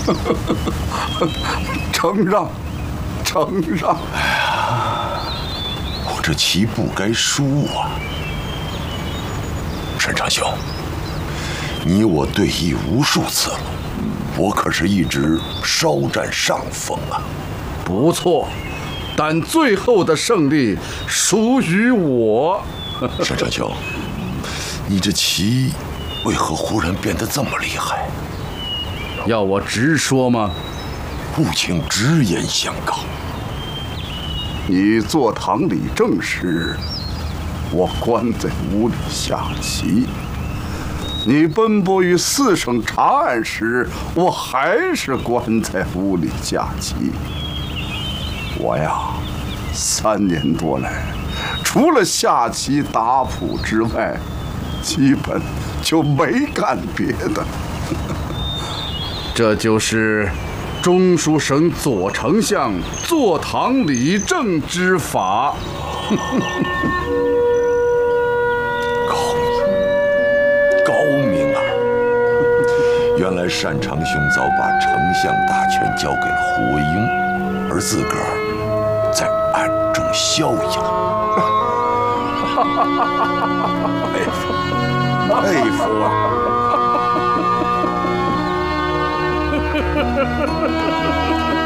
承让，承让。 哎呀，我这棋不该输啊！沈长兄，你我对弈无数次了，我可是一直稍占上风啊。 不错，但最后的胜利属于我。 沈长兄，你这棋为何忽然变得这么厉害？ 要我直说吗？ 务请直言相告。 你坐堂理政时，我关在屋里下棋；你奔波于四省查案时，我还是关在屋里下棋。我呀，3年多来，除了下棋打谱之外，基本就没干别的。这就是中书省左丞相坐堂理政之法。 高明啊！原来单长兄早把丞相大权交给了胡惟庸，而自个儿在暗中逍遥。佩服，佩服啊！